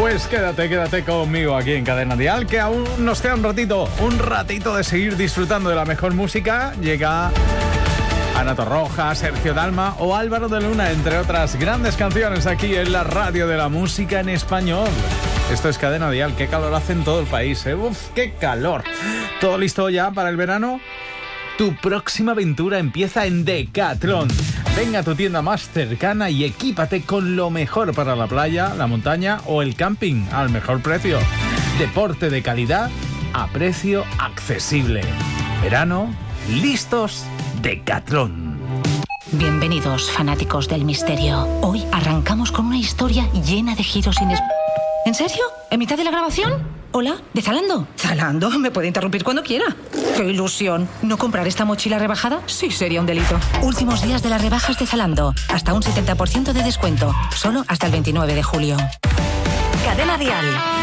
Pues quédate conmigo aquí en Cadena Dial, que aún nos queda un ratito de seguir disfrutando de la mejor música. Llega Ana Torroja, Sergio Dalma o Álvaro de Luna, entre otras grandes canciones aquí en la radio de la música en español. Esto es Cadena Dial. Qué calor hace en todo el país, ¿eh? Uf, qué calor. ¿Todo listo ya para el verano? Tu próxima aventura empieza en Decathlon. Venga a tu tienda más cercana y equípate con lo mejor para la playa, la montaña o el camping al mejor precio. Deporte de calidad a precio accesible. Verano, listos, Decathlon. Bienvenidos, fanáticos del misterio. Hoy arrancamos con una historia llena de giros inesperados. ¿En serio? ¿En mitad de la grabación? Hola, ¿de Zalando? ¿Zalando? Me puede interrumpir cuando quiera. ¡Qué ilusión! ¿No comprar esta mochila rebajada? Sí, sería un delito. Últimos días de las rebajas de Zalando. Hasta un 70% de descuento. Solo hasta el 29 de julio. Cadena Dial.